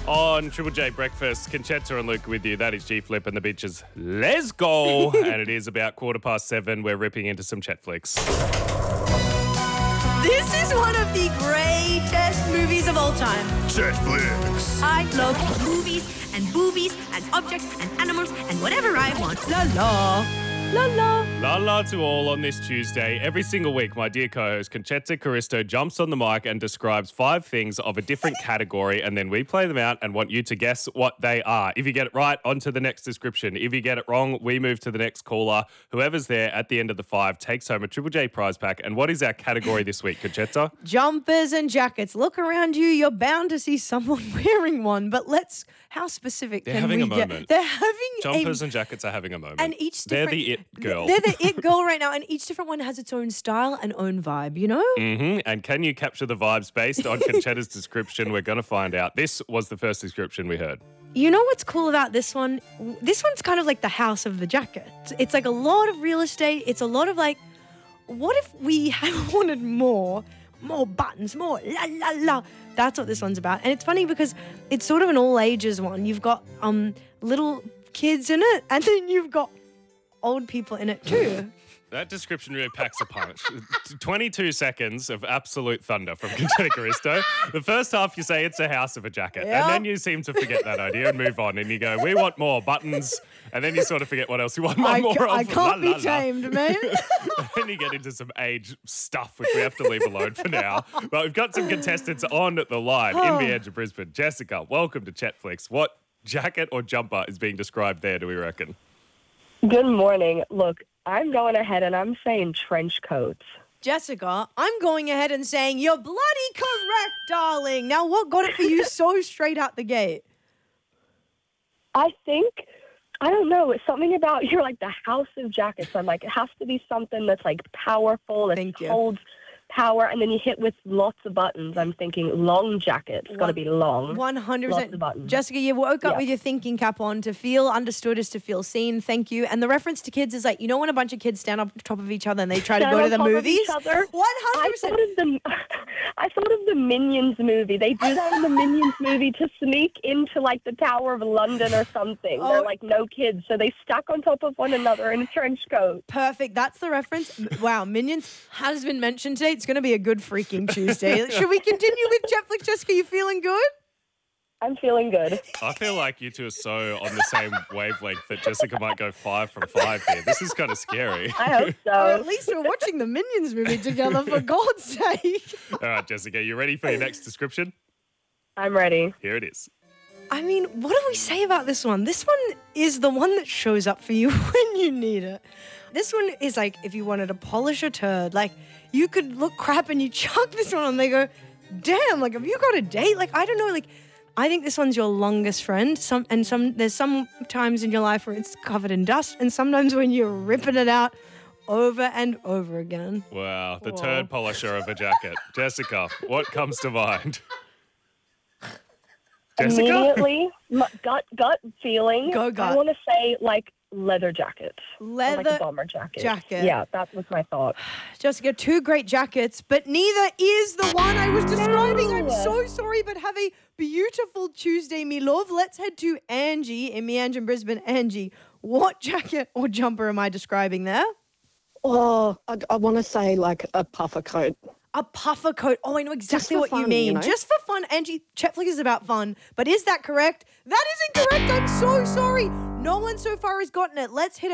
On Triple J Breakfast, Conchetta and Luke with you. That is G Flip and the bitches. Let's go. And it is about 7:15. We're ripping into some Chetflix. This is one of the greatest movies of all time. Chetflix. I love movies and boobies and objects and animals and whatever I want. La la. La la. La la to all on this Tuesday. Every single week, my dear co-host Conchetta Caristo jumps on the mic and describes 5 things of a different category, and then we play them out and want you to guess what they are. If you get it right, on to the next description. If you get it wrong, we move to the next caller. Whoever's there at the end of the 5 takes home a Triple J prize pack. And what is our category this week, Conchetta? Jumpers and jackets. Look around you. You're bound to see someone wearing one, but how specific They're can having we a get? moment. They're having Jumpers and jackets are having a moment. And each They're different... the it girl. They're the it girl right now, and each different one has its own style and own vibe, you know? Mm-hmm. And can you capture the vibes based on Conchetta's description? We're going to find out. This was the first description we heard. You know what's cool about this one? This one's kind of like the house of the jacket. It's like a lot of real estate. It's a lot of like, what if we had wanted more buttons, more la la la. That's what this one's about. And it's funny because it's sort of an all ages one. You've got little kids in it, and then you've got old people in it too. That description really packs a punch. 22 seconds of absolute thunder from Conchetta Caristo. The first half you say it's a house of a jacket. Yeah. And then you seem to forget that idea and move on. And you go, we want more buttons. And then you sort of forget what else you want more of. I can't be tamed, man. And then you get into some age stuff, which we have to leave alone for now. But we've got some contestants on the line in Viandra, Brisbane. Jessica, welcome to Chetflix. What jacket or jumper is being described there, do we reckon? Good morning. Look, I'm going ahead and I'm saying trench coats. Jessica, I'm going ahead and saying you're bloody correct, darling. Now, what got it for you so straight out the gate? I don't know, it's something about you're like the house of jackets. I'm like, it has to be something that's like powerful, that holds power, and then you hit with lots of buttons. I'm thinking long jacket. It's got to be long. 100%. Lots of buttons. Jessica, you woke up with your thinking cap on. To feel understood is to feel seen. Thank you. And the reference to kids is like, you know when a bunch of kids stand up top of each other and they try to go to the movies? 100%. I thought of the Minions movie. They do that in the Minions movie to sneak into like the Tower of London or something. They're like no kids, so they stack on top of one another in a trench coat. Perfect. That's the reference. Wow, Minions has been mentioned today. It's going to be a good freaking Tuesday. Should we continue with Chetflix, Jessica? You feeling good? I'm feeling good. I feel like you two are so on the same wavelength that Jessica might go 5 from 5 here. This is kind of scary. I hope so. Or at least we're watching the Minions movie together, for God's sake. All right, Jessica, you ready for your next description? I'm ready. Here it is. I mean, what do we say about this one? This one is the one that shows up for you when you need it. This one is like if you wanted to polish a turd. Like, you could look crap and you chuck this one and they go, damn, like, have you got a date? Like, I don't know, like, I think this one's your longest friend. There's some times in your life where it's covered in dust, and sometimes when you're ripping it out over and over again. Wow, the turd polisher of a jacket. Jessica, what comes to mind? Jessica? Immediately, gut feeling. Go gut. I want to say like leather jacket. Leather or like a bomber jacket. Yeah, that was my thought. Jessica, 2 great jackets, but neither is the one I was describing. I'm so sorry, but have a beautiful Tuesday, me love. Let's head to Angie in Meandrin, Brisbane. Angie, what jacket or jumper am I describing there? Oh, I want to say like a puffer coat. A puffer coat. Oh, I know exactly what you fun, mean. you know? Just for fun. Angie, Chetflix is about fun. But is that correct? That is incorrect. I'm so sorry. No one so far has gotten it. Let's hit it.